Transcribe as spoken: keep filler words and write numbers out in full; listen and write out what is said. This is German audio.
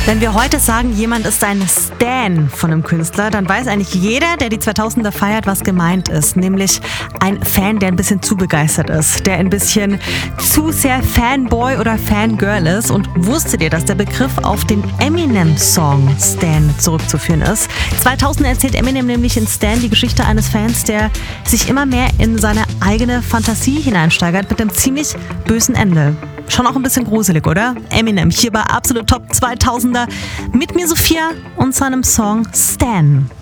Wenn wir heute sagen, jemand ist ein Stan von einem Künstler, dann weiß eigentlich jeder, der die zweitausender feiert, was gemeint ist. Nämlich ein Fan, der ein bisschen zu begeistert ist, der ein bisschen zu sehr Fanboy oder Fangirl ist. Und wusstet ihr, dass der Begriff auf den Eminem-Song Stan zurückzuführen ist? zweitausend erzählt Eminem nämlich in Stan die Geschichte eines Fans, der sich immer mehr in seine eigene Fantasie hineinsteigert mit einem ziemlich bösen Ende. Schon auch ein bisschen gruselig, oder? Eminem hier bei Absolut Top zweitausender mit mir Sophia und seinem Song Stan.